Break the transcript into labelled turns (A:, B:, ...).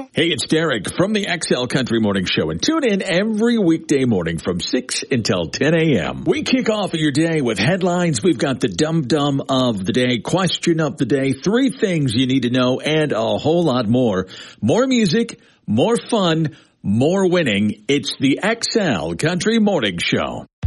A: Hey, it's Derek from the XL Country Morning Show, and tune in every weekday morning from 6 until 10 a.m. We kick off your day with headlines. We've got the dum-dum of the day, question of the day, 3 things you need to know, and a whole lot more. More music, more fun, more winning. It's the XL Country Morning Show.